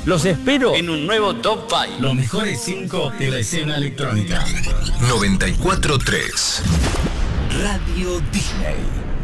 Los espero en un nuevo Top 5. Los mejores 5 de la escena electrónica. 94.3 Radio Disney.